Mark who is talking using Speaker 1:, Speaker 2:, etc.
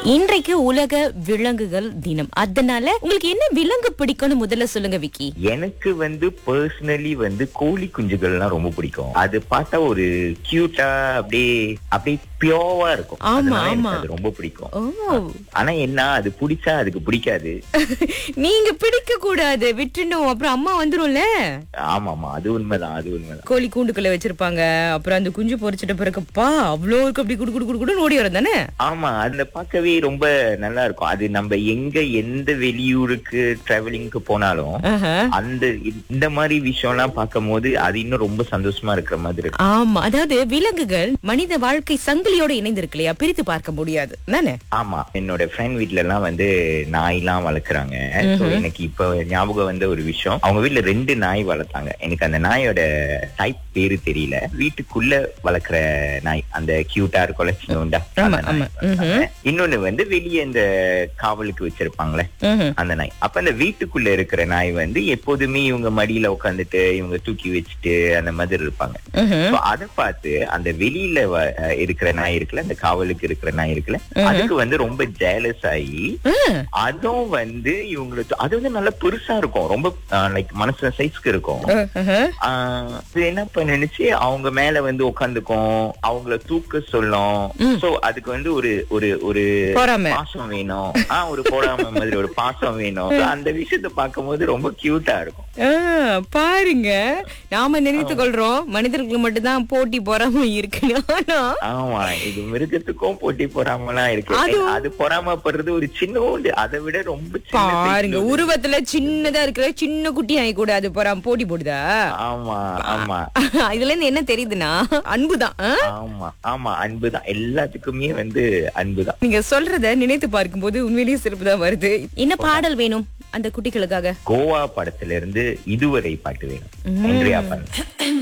Speaker 1: இன்றைக்கு உலக விலங்குகள் தினம். அதனால உங்களுக்கு என்ன விலங்கு பிடிக்கும்னு முதல்ல சொல்லுங்க விக்கி.
Speaker 2: எனக்கு பர்சனலி கோழி குஞ்சுகள்லாம் ரொம்ப பிடிக்கும். அது பார்த்தா ஒரு கியூட்டா அப்படியே பியோவா இருக்கும்.
Speaker 1: ஆமா,
Speaker 2: அதனால எனக்கு
Speaker 1: ஆமா.
Speaker 2: அது ரொம்ப பிடிக்கும்.
Speaker 1: ஓ,
Speaker 2: ஆனா என்ன, அது பிடிச்சா அதுக்கு பிடிக்காது.
Speaker 1: நீங்க பிடிக்க கூடாது, விட்டுணும், அப்புறம் அம்மா வந்துரும்ல.
Speaker 2: ஆமா, அது உண்மைதான்.
Speaker 1: கோழி கூண்டுக்குள்ள வச்சிருப்பாங்க, அப்புறம் அந்த குஞ்சு பொரிச்சிட்ட பிறகுப்பா அவ்வளோ இருக்கு, அப்படி குடு குடு குடு குடுன்னு ஓடி வரும் தானே.
Speaker 2: ஆமா, அந்த பார்க்கவே ரொம்ப நல்லா இருக்கும். அது நம்ம எந்த வெளியூருக்கு டிராவலிங்க்கு போனாலும்
Speaker 1: ஆஹா.
Speaker 2: இந்த மாதிரி விஷயம்லாம் பார்க்கும் போது அது இன்னும் ரொம்ப சந்தோஷமா இருக்கிற மாதிரி இருக்கும்.
Speaker 1: ஆமா, அதாவது விலங்குகள் மனித வாழ்க்கை சங்கிலியோட இணைந்திருக்கு இல்லையா, பிரித்து பார்க்க முடியாது தானே.
Speaker 2: ஆமா, என்னோட ஃப்ரெண்ட் வீட்ல எல்லாம் நாய்லாம் வளர்க்குறாங்க. So, எனக்கு இப்ப ஞாபகம் வந்த ஒரு விஷயம், அவங்க வீட்ல 2 நாய் வளர்த்தாங்க. எனக்கு அந்த நாயோட டைப் பேரு தெரியல. வீட்டுக்குள்ள வளர்க்குற நாய், அந்த கியூட்டா இருக்கும்ல, சின்னோண்டா, அந்த நாய் வளர்த்தாங்க. இன்னொன்னு வெளியே இந்த காவலுக்கு வச்சிருப்பாங்களே அந்த நாய். அப்ப அந்த வீட்டுக்குள்ள இருக்கிற நாய் எப்போதுமே இவங்க மடியில உட்காந்துட்டு இவங்க தூக்கி வச்சுட்டு அந்த மாதிரி இருப்பாங்க. So, அதை பார்த்து அந்த வெளியில இருக்கிற நாய் இருக்குல்ல, அந்த காவலுக்கு இருக்கிற நாய் இருக்குல்ல, அதுக்கு ரொம்ப ஜேலஸ் ஆகி அதுவும் இவங்களுக்கு அது நல்லா பெருசா இருக்கும், ரொம்ப லைக் மனசு சைஸ்க்கு இருக்கும். இது என்ன பண்ணுச்சு, அவங்க மேல உட்காந்துக்கும், அவங்கள தூக்க சொல்லும். சோ அதுக்கு ஒரு பாசம் வேணும். ஒரு போடாம மாதிரி ஒரு பாசம் வேணும். So, அந்த விஷயத்த பார்க்கும் போது ரொம்ப கியூட்டா இருக்கும்.
Speaker 1: பாருங்க, நாம நினைத்து கொள்றோம் மனிதர்களுக்கு மட்டும்தான் போட்டி பொறாம இருக்கு.
Speaker 2: ஆமா, இது மிருகத்துக்கும் போட்டி பொறாமலாம் இருக்கு. அது பொறாமப்படுறது ஒரு சின்ன, அதை விட ரொம்ப
Speaker 1: பாருங்க, உருவத்துல சின்னதா இருக்கிற சின்ன குட்டி நாய் கூட அது பொறாம போட்டி போடுதா.
Speaker 2: ஆமா
Speaker 1: இதுல இருந்து என்ன தெரியுதுன்னா, அன்புதான்.
Speaker 2: ஆமா, அன்புதான். எல்லாத்துக்குமே அன்புதான்.
Speaker 1: நீங்க சொல்றத நினைத்து பார்க்கும்போது உண்மையிலேயே சிறப்பு தான் வருது. என்ன பாடல் வேணும் அந்த குட்டிகளுக்காக?
Speaker 2: கோவா படத்துல இருந்து இதுவரை பாட்டு வேணும். நன்றி.